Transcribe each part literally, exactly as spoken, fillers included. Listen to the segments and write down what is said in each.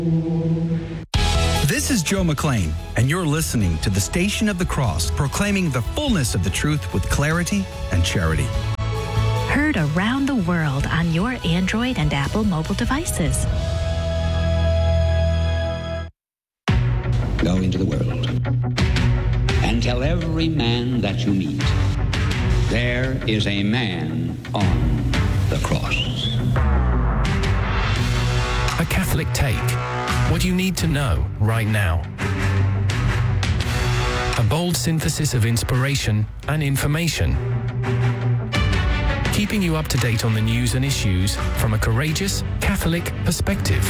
This is Joe McLean, and you're listening to the Station of the Cross, proclaiming the fullness of the truth with clarity and charity. Heard around the world on your Android and Apple mobile devices. Go into the world and tell every man that you meet, there is a man on the cross. A Catholic Take. What you need to know right now. A bold synthesis of inspiration and information. Keeping you up to date on the news and issues from a courageous Catholic perspective.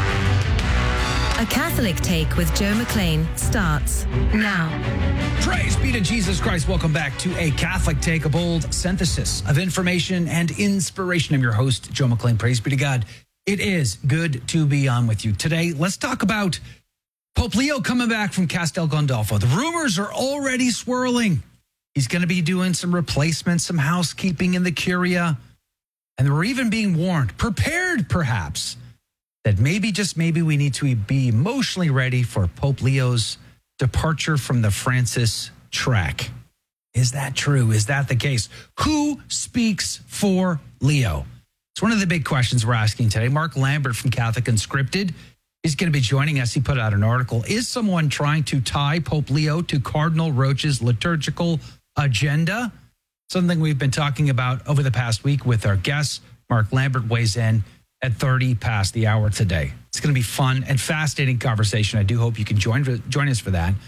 A Catholic Take with Joe McLean starts now. Praise be to Jesus Christ. Welcome back to A Catholic Take, a bold synthesis of information and inspiration. I'm your host, Joe McLean. Praise be to God. It is good to be on with you. Today, let's talk about Pope Leo coming back from Castel Gandolfo. The rumors are already swirling. He's going to be doing some replacements, some housekeeping in the Curia. And we're even being warned, prepared perhaps, that maybe, just maybe, we need to be emotionally ready for Pope Leo's departure from the Francis track. Is that true? Is that the case? Who speaks for Leo? It's one of the big questions we're asking today. Mark Lambert from Catholic Unscripted is going to be joining us. He put out an article. Is someone trying to tie Pope Leo to Cardinal Roche's liturgical agenda? Something we've been talking about over the past week with our guests. Mark Lambert weighs in at thirty past the hour today. It's going to be fun and fascinating conversation. I do hope you can join, join us for that.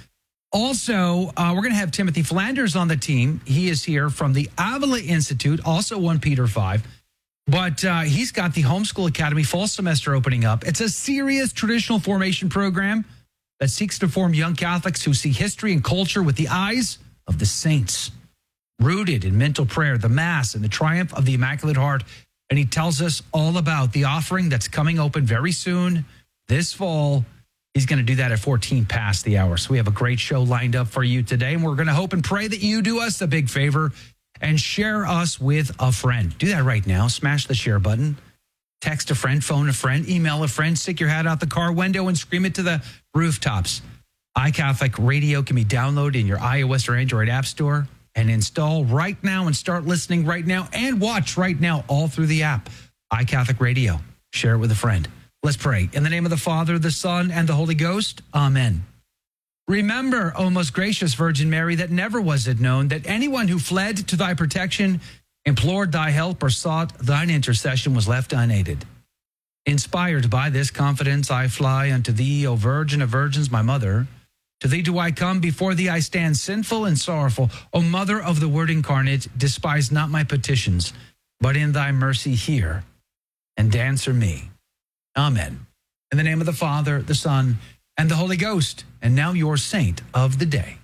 Also, uh, we're going to have Timothy Flanders on the team. He is here from the Avila Institute, also First Peter five. But uh, he's got the Homeschool Academy fall semester opening up. It's a serious traditional formation program that seeks to form young Catholics who see history and culture with the eyes of the saints, rooted in mental prayer, the Mass, and the triumph of the Immaculate Heart. And he tells us all about the offering that's coming open very soon this fall. He's going to do that at fourteen past the hour. So we have a great show lined up for you today. And we're going to hope and pray that you do us a big favor and share us with a friend. Do that right now. Smash the share button. Text a friend, phone a friend, email a friend, stick your hat out the car window and scream it to the rooftops. iCatholic Radio can be downloaded in your iOS or Android app store and install right now and start listening right now and watch right now all through the app. iCatholic Radio. Share it with a friend. Let's pray. In the name of the Father, the Son, and the Holy Ghost. Amen. Remember, O most gracious Virgin Mary, that never was it known that anyone who fled to thy protection, implored thy help, or sought thine intercession was left unaided. Inspired by this confidence, I fly unto thee, O Virgin of Virgins, my mother. To thee do I come, before thee I stand sinful and sorrowful. O Mother of the Word incarnate, despise not my petitions, but in thy mercy hear and answer me. Amen. In the name of the Father, the Son, and the Holy Ghost. And now your saint of the day.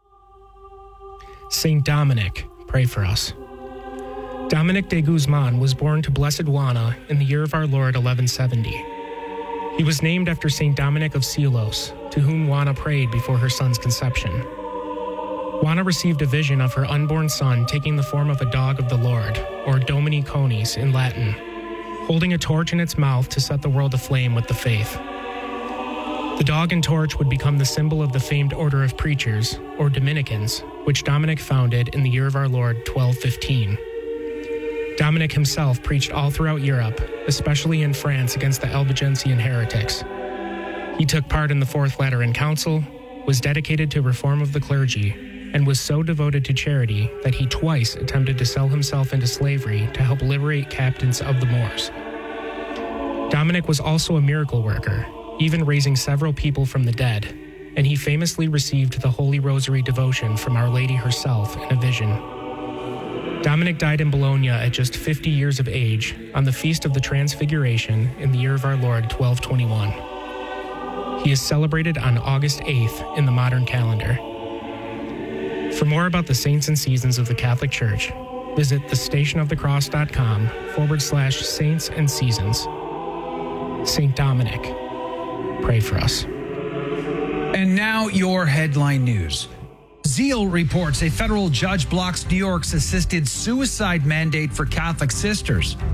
Saint Dominic, pray for us. Dominic de Guzman was born to Blessed Juana in the year of our Lord eleven seventy. He was named after Saint Dominic of Silos, to whom Juana prayed before her son's conception. Juana received a vision of her unborn son taking the form of a dog of the Lord, or Domini Conis in Latin, holding a torch in its mouth to set the world aflame with the faith. The dog and torch would become the symbol of the famed order of preachers, or Dominicans, which Dominic founded in the year of our Lord twelve fifteen. Dominic himself preached all throughout Europe, especially in France against the Albigensian heretics. He took part in the Fourth Lateran Council, was dedicated to reform of the clergy, and was so devoted to charity that he twice attempted to sell himself into slavery to help liberate captains of the Moors. Dominic was also a miracle worker, even raising several people from the dead, and he famously received the Holy Rosary devotion from Our Lady herself in a vision. Dominic died in Bologna at just fifty years of age on the Feast of the Transfiguration in the year of our Lord twelve twenty-one. He is celebrated on August eighth in the modern calendar. For more about the saints and seasons of the Catholic Church, visit thestationofthecross.com forward slash saints and seasons. Saint Dominic, pray for us. And now your headline news. Zeal reports a federal judge blocks New York's assisted suicide mandate for Catholic sisters.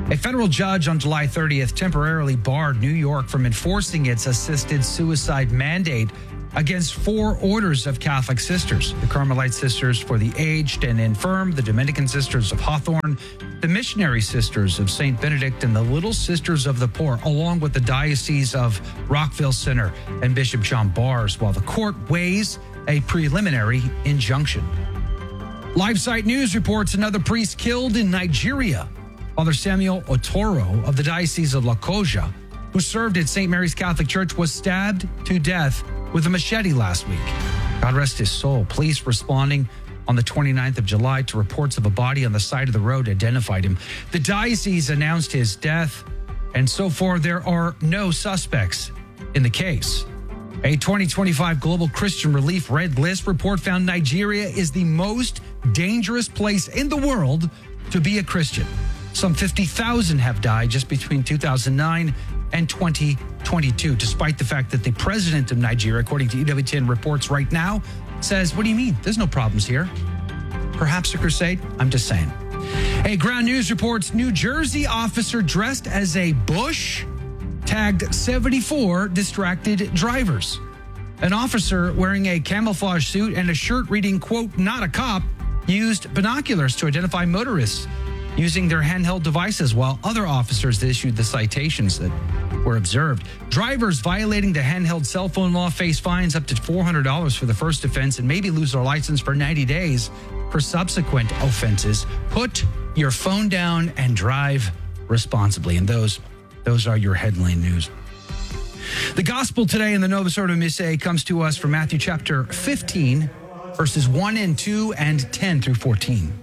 A federal judge on July thirtieth temporarily barred New York from enforcing its assisted suicide mandate against four orders of Catholic sisters: the Carmelite Sisters for the Aged and Infirm, the Dominican Sisters of Hawthorne, the Missionary Sisters of Saint Benedict, and the Little Sisters of the Poor, along with the Diocese of Rockville Center and Bishop John Bars, while the court weighs a preliminary injunction. LiveSite News reports another priest killed in Nigeria. Father Samuel Otoro of the Diocese of Lokoja, who served at Saint Mary's Catholic Church, was stabbed to death with a machete last week. God rest his soul. Police responding on the twenty-ninth of July to reports of a body on the side of the road identified him. The diocese announced his death, and so far there are no suspects in the case. A twenty twenty-five Global Christian Relief Red List report found Nigeria is the most dangerous place in the world to be a Christian. Some fifty thousand have died just between two thousand nine and twenty twenty-two, despite the fact that the president of Nigeria, according to E W T N reports right now, says, what do you mean? There's no problems here. Perhaps a crusade? I'm just saying. A Ground News reports New Jersey officer dressed as a bush tagged seventy-four distracted drivers. An officer wearing a camouflage suit and a shirt reading, quote, not a cop, used binoculars to identify motorists using their handheld devices, while other officers issued the citations that were observed. Drivers violating the handheld cell phone law face fines up to four hundred dollars for the first offense and maybe lose their license for ninety days for subsequent offenses. Put your phone down and drive responsibly. And those, those are your headline news. The gospel today in the Novus Ordo Missae comes to us from Matthew chapter fifteen, verses one and two and ten through fourteen.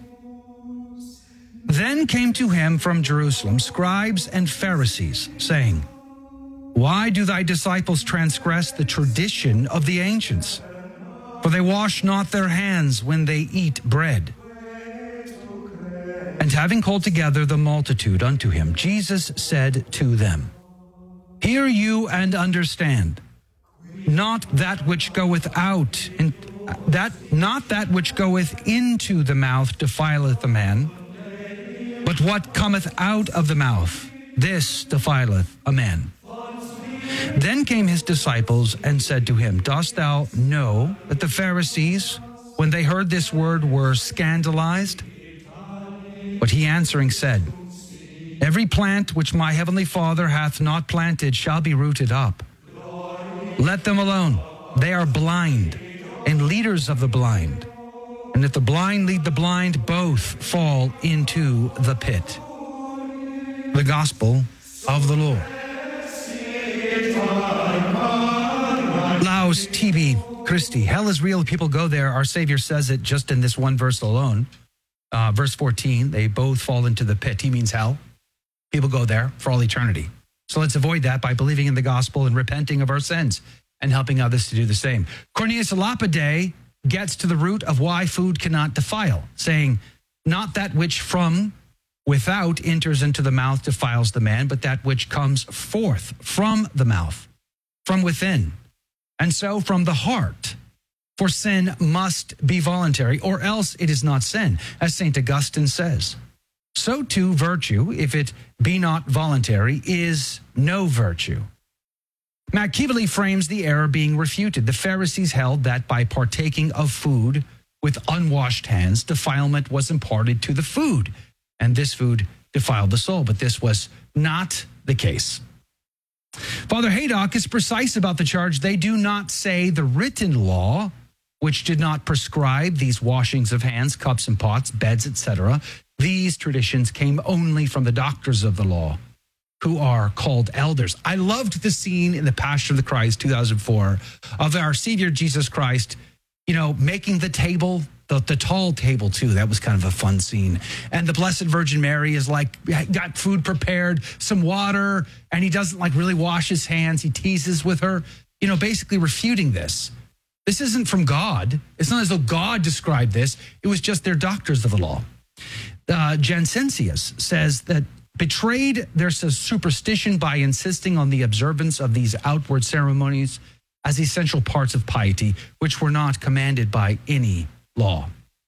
Then came to him from Jerusalem scribes and Pharisees, saying, why do thy disciples transgress the tradition of the ancients? For they wash not their hands when they eat bread. And having called together the multitude unto him, Jesus said to them, hear you and understand. Not that which goeth out, and that not that which goeth into the mouth defileth a man, but what cometh out of the mouth, this defileth a man. Then came his disciples and said to him, dost thou know that the Pharisees, when they heard this word, were scandalized? But he answering said, every plant which my heavenly Father hath not planted shall be rooted up. Let them alone. They are blind, and leaders of the blind. And if the blind lead the blind, both fall into the pit. The Gospel of the Lord. Laus tibi Christi. Hell is real. People go there. Our Savior says it just in this one verse alone. Uh, verse fourteen, they both fall into the pit. He means hell. People go there for all eternity. So let's avoid that by believing in the gospel and repenting of our sins and helping others to do the same. Cornelius a Lapide gets to the root of why food cannot defile, saying, not that which from without enters into the mouth defiles the man, but that which comes forth from the mouth, from within, and so from the heart. For sin must be voluntary, or else it is not sin, as Saint Augustine says. So too virtue, if it be not voluntary, is no virtue. Machiavelli frames the error being refuted. The Pharisees held that by partaking of food with unwashed hands, defilement was imparted to the food, and this food defiled the soul. But this was not the case. Father Haydock is precise about the charge. They do not say the written law, which did not prescribe these washings of hands, cups and pots, beds, et cetera. These traditions came only from the doctors of the law, who are called elders. I loved the scene in The Passion of the Christ, two thousand four, of our Savior Jesus Christ, you know, making the table, the, the tall table too. That was kind of a fun scene. And the Blessed Virgin Mary is like, got food prepared, some water, and he doesn't like really wash his hands. He teases with her, you know, basically refuting this. This isn't from God. It's not as though God described this. It was just their doctors of the law. Uh, Jansensius says that betrayed their superstition by insisting on the observance of these outward ceremonies as essential parts of piety, which were not commanded by any law.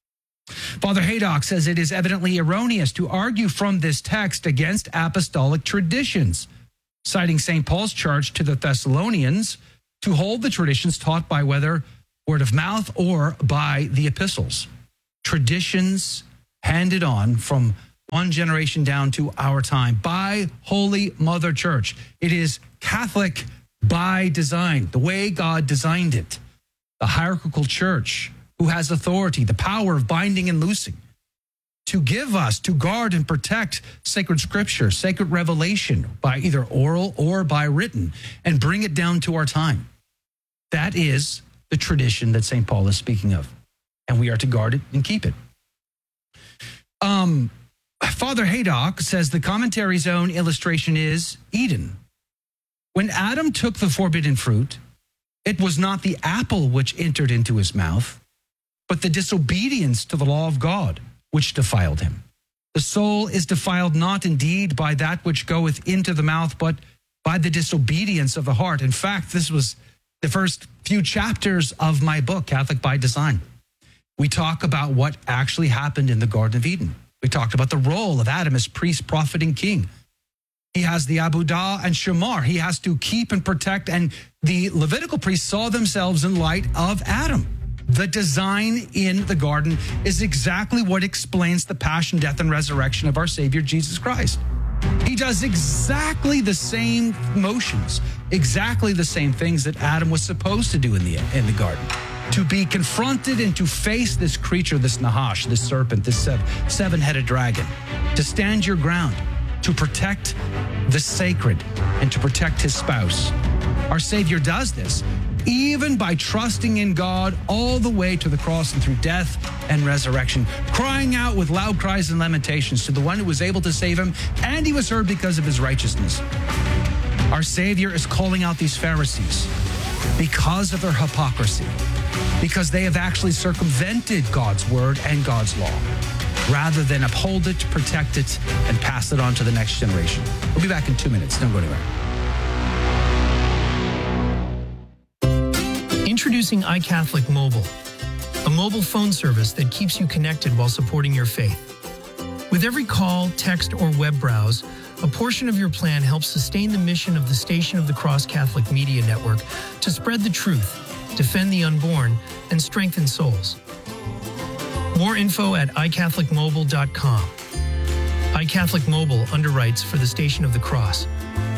Father Haydock says it is evidently erroneous to argue from this text against apostolic traditions, citing Saint Paul's charge to the Thessalonians to hold the traditions taught by whether word of mouth or by the epistles. Traditions handed on from one generation down to our time by Holy Mother Church. It is Catholic by design, the way God designed it. The hierarchical church who has authority, the power of binding and loosing, to give us, to guard and protect sacred scripture, sacred revelation by either oral or by written, and bring it down to our time. That is the tradition that Saint Paul is speaking of, and we are to guard it and keep it. Um, Father Haydock says the commentary's own illustration is Eden. When Adam took the forbidden fruit, it was not the apple which entered into his mouth, but the disobedience to the law of God which defiled him. The soul is defiled not indeed by that which goeth into the mouth, but by the disobedience of the heart. In fact, this was the first few chapters of my book, Catholic by Design. We talk about what actually happened in the Garden of Eden. We talked about the role of Adam as priest, prophet, and king. He has the Abudah and Shamar. He has to keep and protect, and the Levitical priests saw themselves in light of Adam. The design in the garden is exactly what explains the passion, death, and resurrection of our Savior, Jesus Christ. He does exactly the same motions, exactly the same things that Adam was supposed to do in the, in the garden. To be confronted and to face this creature, this Nahash, this serpent, this seven-headed dragon, to stand your ground, to protect the sacred and to protect his spouse. Our Savior does this even by trusting in God all the way to the cross and through death and resurrection, crying out with loud cries and lamentations to the one who was able to save him, and he was heard because of his righteousness. Our Savior is calling out these Pharisees because of their hypocrisy, because they have actually circumvented God's word and God's law, rather than uphold it, protect it, and pass it on to the next generation. We'll be back in two minutes. Don't go anywhere. Introducing iCatholic Mobile, a mobile phone service that keeps you connected while supporting your faith. With every call, text, or web browse, a portion of your plan helps sustain the mission of the Station of the Cross Catholic Media Network to spread the truth, defend the unborn, and strengthen souls. More info at i catholic mobile dot com. iCatholic Mobile underwrites for the Station of the Cross.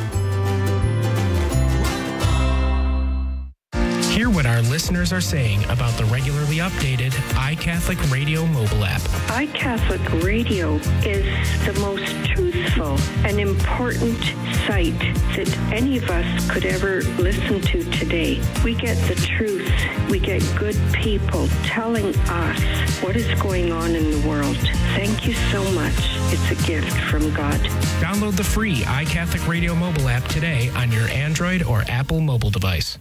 Hear what our listeners are saying about the regularly updated iCatholic Radio mobile app. iCatholic Radio is the most truthful and important site that any of us could ever listen to today. We get the truth. We get good people telling us what is going on in the world. Thank you so much. It's a gift from God. Download the free iCatholic Radio mobile app today on your Android or Apple mobile device.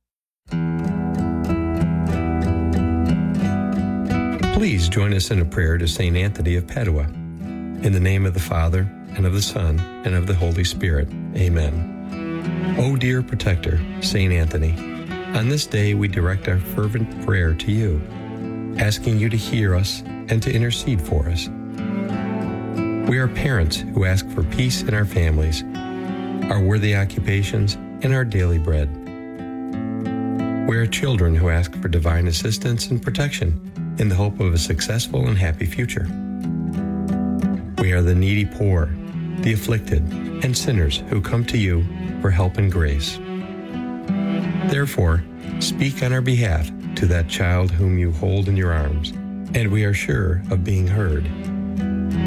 Please join us in a prayer to Saint Anthony of Padua. In the name of the Father, and of the Son, and of the Holy Spirit. Amen. O dear protector, Saint Anthony, on this day we direct our fervent prayer to you, asking you to hear us and to intercede for us. We are parents who ask for peace in our families, our worthy occupations, and our daily bread. We are children who ask for divine assistance and protection in the hope of a successful and happy future. We are the needy poor, the afflicted, and sinners who come to you for help and grace. Therefore, speak on our behalf to that child whom you hold in your arms, and we are sure of being heard.